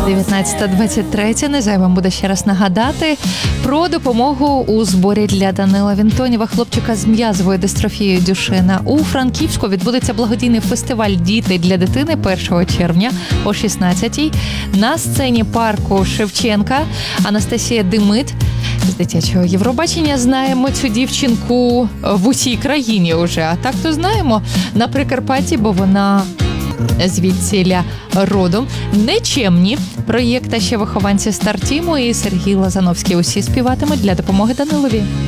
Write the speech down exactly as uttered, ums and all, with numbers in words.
дев'ятнадцята двадцять три. Не зайвим буде ще раз нагадати про допомогу у зборі для Данила Вінтонєва, хлопчика з м'язовою дистрофією Дюшена. У Франківську відбудеться благодійний фестиваль «Діти для дитини» першого червня о шістнадцятій. На сцені парку Шевченка Анастасія Демид з дитячого Євробачення. Знаємо цю дівчинку в усій країні уже, а так то знаємо на Прикарпатті, бо вона звідсіля родом. Нечемні проєкт, а ще вихованці Стартіму і Сергій Лазановський. Усі співатимуть для допомоги Данилові.